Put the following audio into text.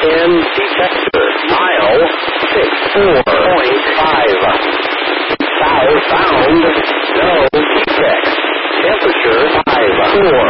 detector. Mile 64.5. Southbound, no defects. Temperature 5, 4.